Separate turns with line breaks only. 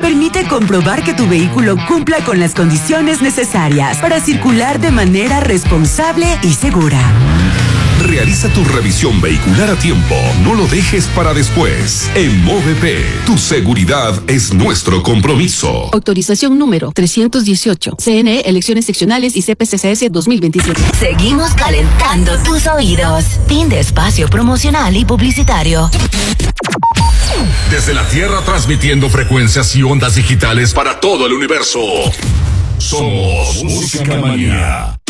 permite comprobar que tu vehículo cumpla con las condiciones necesarias para circular de manera responsable y segura.
Realiza tu revisión vehicular a tiempo. No lo dejes para después. En Movep, tu seguridad es nuestro compromiso.
Autorización número 318. CNE, Elecciones Seccionales y CPCCS 2027.
Seguimos calentando tus oídos. Fin de espacio promocional y publicitario.
Desde la Tierra transmitiendo frecuencias y ondas digitales para todo el universo. Somos Música Manía.